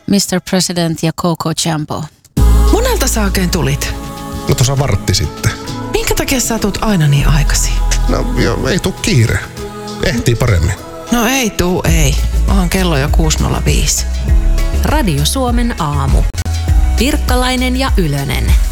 Mr. President ja Coco Jumbo. Monelta sä oikein tulit? No tuossa vartti sitten. Minkä takia sä tuut aina niin aikaisin? No joo, ei tuu kiire. Ehtii paremmin. No ei. Onhan kello jo 6.05. Radio Suomen aamu. Pirkkalainen ja Ylönen.